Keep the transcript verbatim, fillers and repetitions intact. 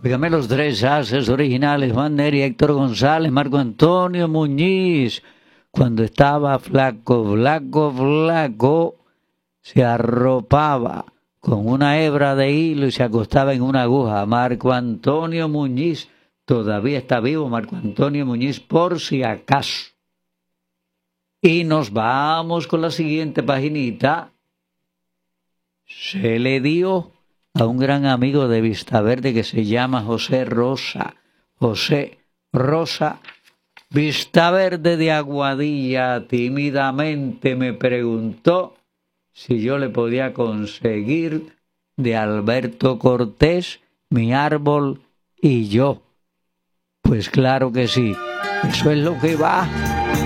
Dígame los tres haces originales, Juan Neri, Héctor González, Marco Antonio Muñiz. Cuando estaba flaco, flaco, flaco, se arropaba con una hebra de hilo y se acostaba en una aguja. Marco Antonio Muñiz todavía está vivo, Marco Antonio Muñiz, por si acaso. Y nos vamos con la siguiente paginita. Se le dio a un gran amigo de Vislaverde que se llama José Rosa. José Rosa Vislaverde de Aguadilla tímidamente me preguntó si yo le podía conseguir de Alberto Cortés Mi árbol y yo. Pues claro que sí, eso es lo que va.